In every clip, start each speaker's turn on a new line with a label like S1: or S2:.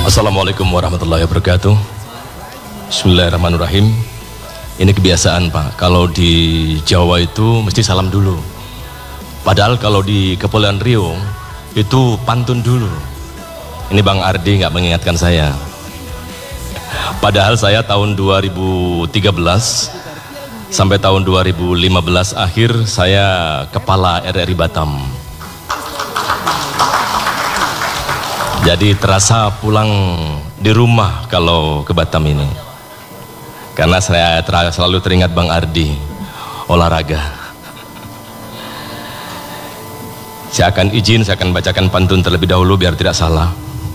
S1: Assalamualaikum warahmatullahi wabarakatuh. Bismillahirrahmanirrahim. Ini kebiasaan Pak, kalau di Jawa itu mesti salam dulu. Padahal kalau di Kepulauan Riau itu pantun dulu. Ini Bang Ardi nggak mengingatkan saya. Padahal saya tahun 2013 sampai tahun 2015 akhir saya kepala RRI Batam. Jadi terasa pulang di rumah kalau ke Batam ini. Karena saya selalu teringat Bang Ardi, olahraga. Saya akan bacakan pantun terlebih dahulu biar tidak salah.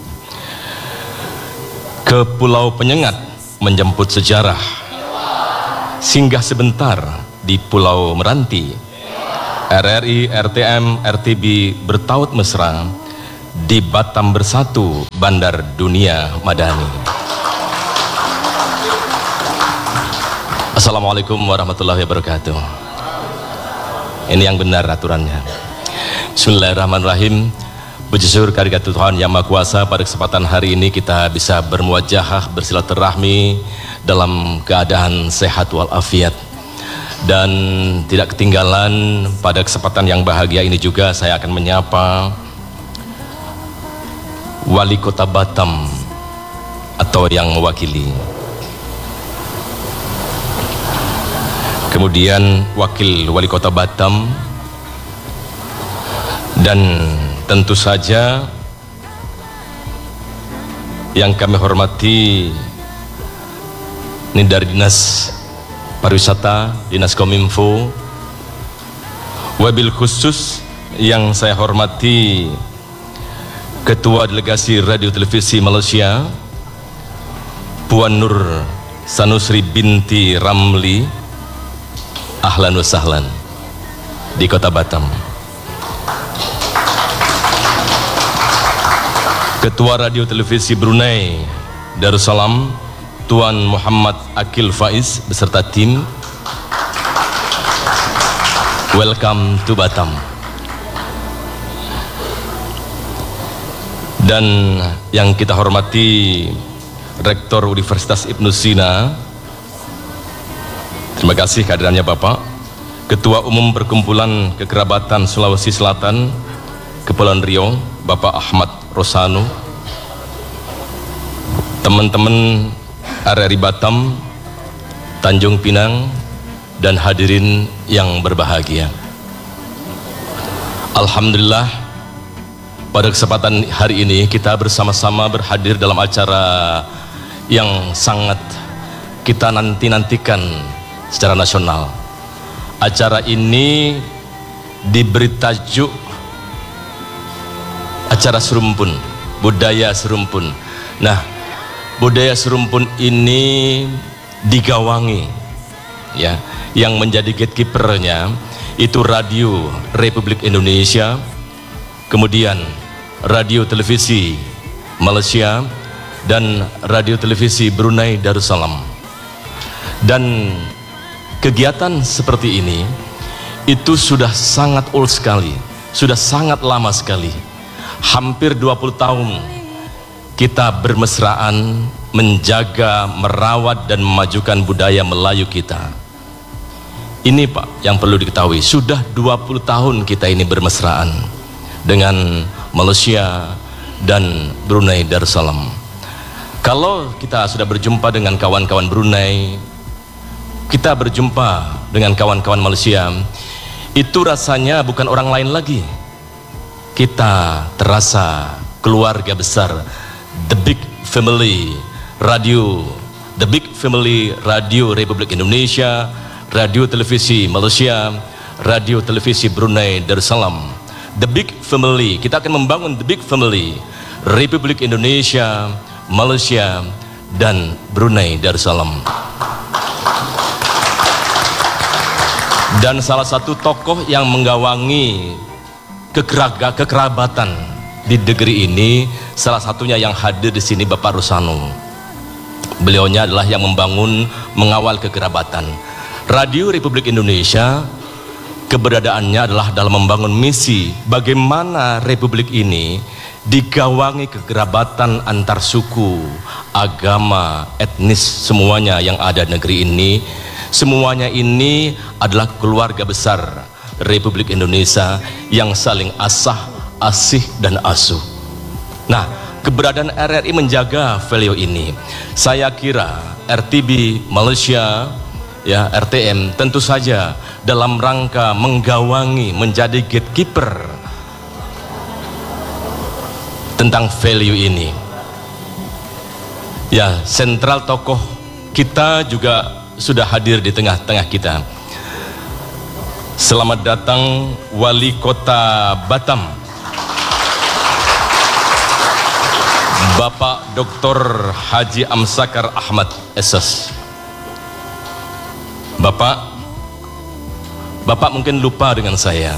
S1: Ke Pulau Penyengat menjemput sejarah, singgah sebentar di Pulau Meranti. RRI, RTM, RTB bertaut mesra, di Batam bersatu bandar dunia madani. Assalamualaikum warahmatullahi wabarakatuh. Ini yang benar aturannya. Bismillahirrahmanirrahim. Puji syukur kehadirat Tuhan Yang Maha Kuasa, pada kesempatan hari ini kita bisa bermuajahah, bersilaturahmi dalam keadaan sehat walafiat. Dan tidak ketinggalan pada kesempatan yang bahagia ini juga saya akan menyapa Wali Kota Batam atau yang mewakili, kemudian Wakil Wali Kota Batam, dan tentu saja yang kami hormati ini dari Dinas Pariwisata, Dinas Kominfo, wabil khusus yang saya hormati Ketua Delegasi Radio Televisi Malaysia, Puan Nur Sanusri binti Ramli, ahlan wa sahlan di Kota Batam. Ketua Radio Televisi Brunei Darussalam, Tuan Muhammad Akil Faiz beserta tim, welcome to Batam. Dan yang kita hormati Rektor Universitas Ibnu Sina, terima kasih kehadirannya Bapak. Ketua Umum Perkumpulan Kekerabatan Sulawesi Selatan Kepulauan Riau, Bapak Ahmad Rosano, teman-teman RRI Batam, Tanjung Pinang, dan hadirin yang berbahagia. Alhamdulillah, pada kesempatan hari ini kita bersama-sama berhadir dalam acara yang sangat kita nanti-nantikan secara nasional. Acara ini diberi tajuk acara serumpun, budaya serumpun. Nah, budaya serumpun ini digawangi, ya, yang menjadi gatekeepernya itu Radio Republik Indonesia, kemudian Radio Televisi Malaysia, dan Radio Televisi Brunei Darussalam. Dan kegiatan seperti ini itu sudah sangat old sekali, sudah sangat lama sekali. Hampir 20 tahun kita bermesraan menjaga, merawat, dan memajukan budaya Melayu kita. Ini Pak yang perlu diketahui, sudah 20 tahun kita ini bermesraan dengan Malaysia dan Brunei Darussalam. Kalau kita sudah berjumpa dengan kawan-kawan Brunei, kita berjumpa dengan kawan-kawan Malaysia, itu rasanya bukan orang lain lagi. Kita terasa keluarga besar, the big family radio, the big family Radio Republik Indonesia, Radio Televisi Malaysia, Radio Televisi Brunei Darussalam. The big family, kita akan membangun the big family Republik Indonesia, Malaysia, dan Brunei Darussalam. Dan salah satu tokoh yang menggawangi kekerabatan di negeri ini, salah satunya yang hadir di sini Bapak Rosano. Beliaunya adalah yang membangun, mengawal kekerabatan. Radio Republik Indonesia keberadaannya adalah dalam membangun misi bagaimana Republik ini digawangi kekerabatan antar suku, agama, etnis, semuanya yang ada di negeri ini. Semuanya ini adalah keluarga besar Republik Indonesia yang saling asah, asih, dan asuh. Nah, keberadaan RRI menjaga value ini. Saya kira RTB Malaysia, ya, RTM tentu saja dalam rangka menggawangi, menjadi gatekeeper tentang value ini. Ya, sentral tokoh kita juga sudah hadir di tengah-tengah kita. Selamat datang Wali Kota Batam, Bapak Dr. Haji Amsakar Ahmad SS. Bapak mungkin lupa dengan saya.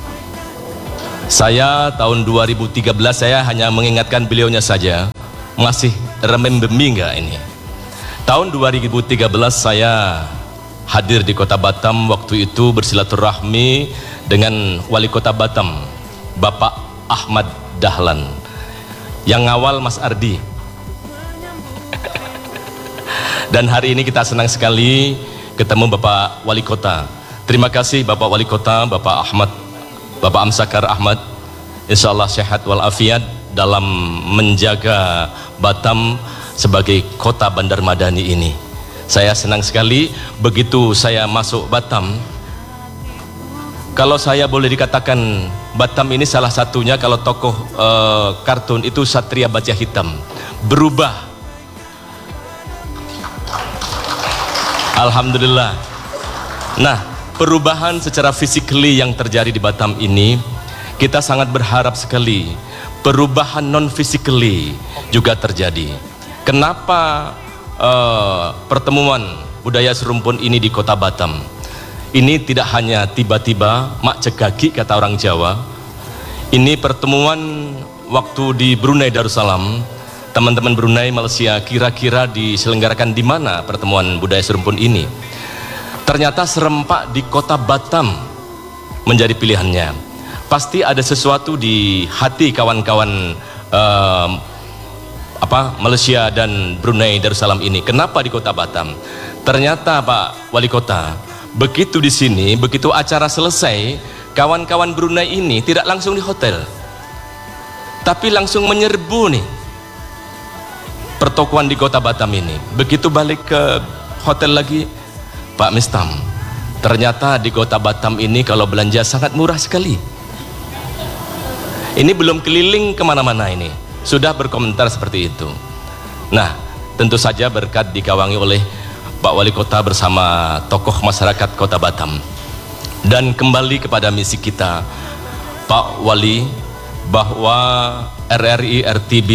S1: Saya tahun 2013 saya hanya mengingatkan beliaunya saja. Masih remember me enggak ini? Tahun 2013 saya hadir di Kota Batam, waktu itu bersilaturahmi dengan Wali Kota Batam, Bapak Ahmad Dahlan. Yang ngawal Mas Ardi. Dan hari ini kita senang sekali ketemu Bapak Wali Kota. Terima kasih Bapak Wali Kota, Bapak Amsakar Ahmad. Insya Allah sehat walafiat dalam menjaga Batam sebagai kota Bandar Madani ini. Saya senang sekali begitu saya masuk Batam. Kalau saya boleh dikatakan Batam ini salah satunya, kalau tokoh kartun itu Satria Baja Hitam berubah. Alhamdulillah. Nah, perubahan secara physically yang terjadi di Batam ini, kita sangat berharap sekali perubahan non physically juga terjadi. Kenapa pertemuan budaya serumpun ini di Kota Batam? Ini tidak hanya tiba-tiba mak cegagi kata orang Jawa. Ini pertemuan waktu di Brunei Darussalam. Teman-teman Brunei, Malaysia, kira-kira diselenggarakan di mana pertemuan budaya serumpun ini? Ternyata serempak di Kota Batam menjadi pilihannya. Pasti ada sesuatu di hati kawan-kawan Malaysia dan Brunei Darussalam ini. Kenapa di Kota Batam? Ternyata Pak Wali Kota, begitu di sini, begitu acara selesai, kawan-kawan Brunei ini tidak langsung di hotel, tapi langsung menyerbu nih pertokoan di Kota Batam ini. Begitu balik ke hotel lagi, Pak Mistam, ternyata di Kota Batam ini kalau belanja sangat murah sekali. Ini belum keliling kemana-mana ini, sudah berkomentar seperti itu. Nah, tentu saja berkat digawangi oleh Pak Wali Kota bersama tokoh masyarakat Kota Batam. Dan kembali kepada misi kita, Pak Wali, bahwa RRI, RTB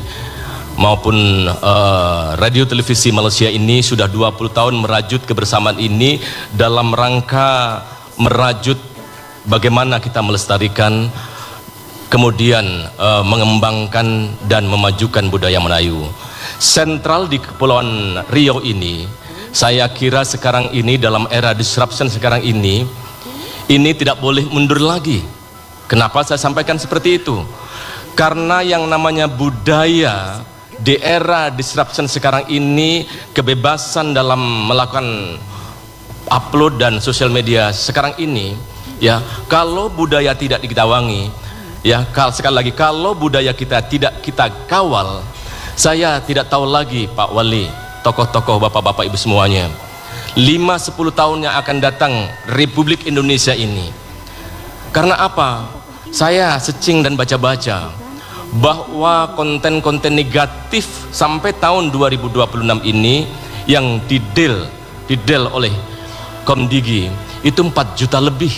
S1: maupun radio televisi Malaysia ini sudah 20 tahun merajut kebersamaan ini dalam rangka merajut bagaimana kita melestarikan, kemudian mengembangkan dan memajukan budaya Melayu. Sentral di Kepulauan Riau ini, saya kira sekarang ini dalam era disruption sekarang ini tidak boleh mundur lagi. Kenapa saya sampaikan seperti itu? Karena yang namanya budaya di era disruption sekarang ini, kebebasan dalam melakukan upload dan sosial media sekarang ini, ya, kalau budaya tidak diketawangi, ya, sekali lagi, kalau budaya kita tidak kita kawal, saya tidak tahu lagi Pak Wali, tokoh-tokoh bapak-bapak ibu semuanya, 5-10 tahun yang akan datang Republik Indonesia ini. Karena apa? Saya searching dan baca-baca bahwa konten-konten negatif sampai tahun 2026 ini yang didel oleh Komdigi itu 4 juta lebih.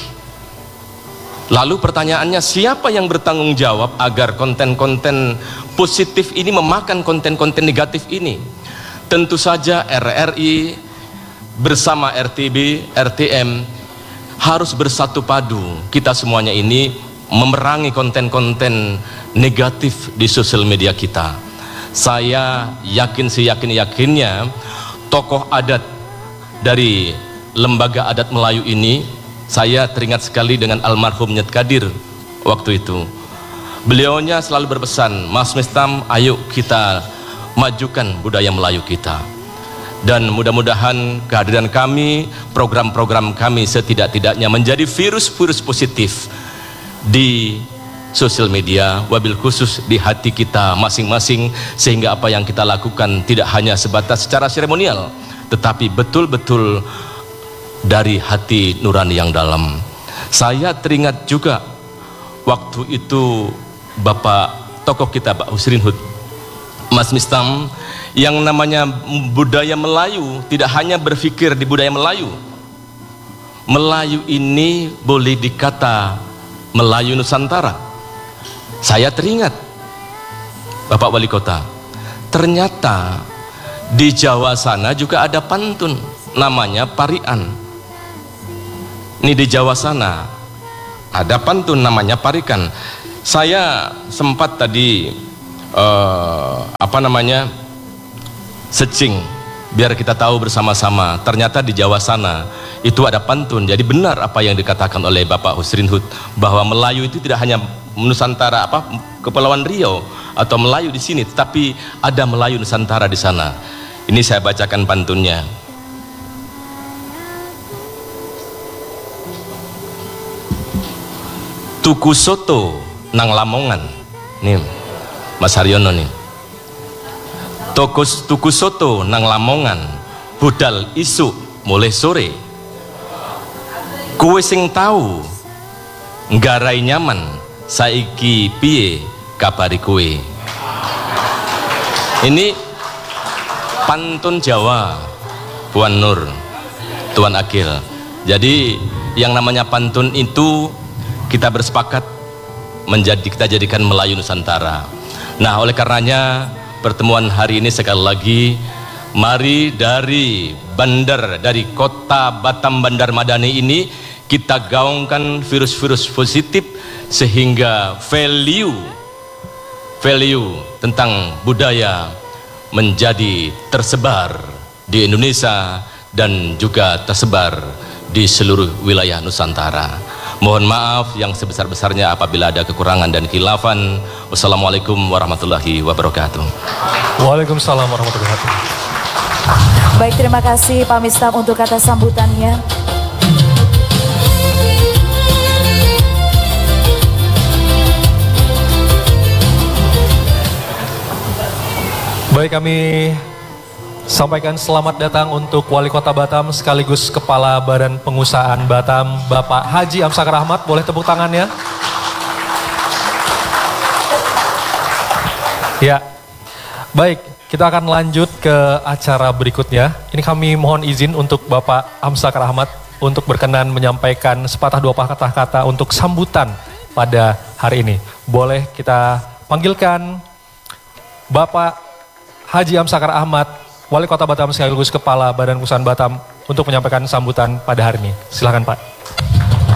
S1: Lalu pertanyaannya, siapa yang bertanggung jawab agar konten-konten positif ini memakan konten-konten negatif ini? Tentu saja RRI bersama RTB, RTM harus bersatu padu. Kita semuanya ini memerangi konten-konten negatif di sosial media kita. Saya yakin, seyakin-yakinnya tokoh adat dari lembaga adat Melayu ini, saya teringat sekali dengan almarhum Nyet Kadir waktu itu. Beliaunya selalu berpesan, Mas Mistam, ayo kita majukan budaya Melayu kita. Dan mudah-mudahan kehadiran kami, program-program kami setidak-tidaknya menjadi virus-virus positif di sosial media, wabil khusus di hati kita masing-masing, sehingga apa yang kita lakukan tidak hanya sebatas secara seremonial, tetapi betul-betul dari hati nurani yang dalam. Saya teringat juga waktu itu Bapak tokoh kita, Pak Husrin Hud, Mas Mistam, yang namanya budaya Melayu tidak hanya berpikir di budaya Melayu. Melayu ini boleh dikata Melayu Nusantara. Saya teringat Bapak Wali Kota, ternyata di Jawa sana juga ada pantun namanya parian. Ini di Jawa sana ada pantun namanya parikan. Saya sempat tadi searching biar kita tahu bersama-sama, ternyata di Jawa sana itu ada pantun. Jadi benar apa yang dikatakan oleh Bapak Husrin Hud, bahwa Melayu itu tidak hanya Nusantara Kepulauan Riau atau Melayu di sini, tetapi ada Melayu Nusantara di sana. Ini saya bacakan pantunnya. Tuku soto nang Lamongan, nih Mas Haryono nih. Tuku soto nang Lamongan, budal isu mulai sore. Kowe sing tahu nggarai nyaman, saiki piye kabari kowe. Ini pantun Jawa, Puan Nur, Tuan Agil. Jadi yang namanya pantun itu kita bersepakat kita jadikan Melayu Nusantara. Nah, oleh karenanya pertemuan hari ini sekali lagi, mari dari kota Batam Bandar Madani ini kita gaungkan virus-virus positif, sehingga value tentang budaya menjadi tersebar di Indonesia dan juga tersebar di seluruh wilayah Nusantara. Mohon maaf yang sebesar-besarnya apabila ada kekurangan dan khilafan. Wassalamualaikum warahmatullahi wabarakatuh.
S2: Waalaikumsalam warahmatullahi wabarakatuh.
S3: Baik, terima kasih Pak Mistam untuk kata sambutannya.
S2: Baik, kami sampaikan selamat datang untuk Wali Kota Batam sekaligus Kepala Badan Pengusahaan Batam, Bapak Haji Amsakar Ahmad. Boleh tepuk tangannya? Ya, baik, kita akan lanjut ke acara berikutnya. Ini kami mohon izin untuk Bapak Amsakar Ahmad untuk berkenan menyampaikan sepatah dua patah kata untuk sambutan pada hari ini. Boleh kita panggilkan Bapak Haji Amsakar Ahmad, Wali Kota Batam sekaligus Kepala Badan Pengusahaan Batam, untuk menyampaikan sambutan pada hari ini. Silakan Pak.